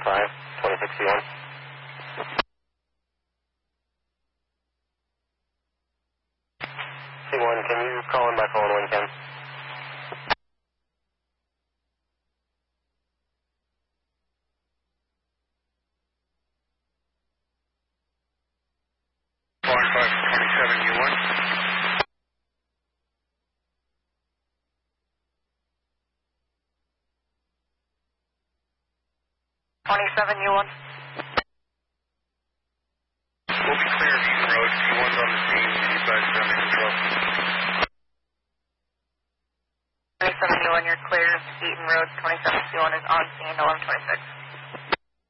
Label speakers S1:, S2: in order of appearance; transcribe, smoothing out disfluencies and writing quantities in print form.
S1: 5, 26 C1. C1, can you call in by phone when you can?
S2: Bar 527 U1.
S3: U1.
S2: We'll be clear of Eaton Road. C1's on the scene. You guys have in control.
S3: 27 U1, you're clear. Eaton Road, 27 C1 is on scene, 1126.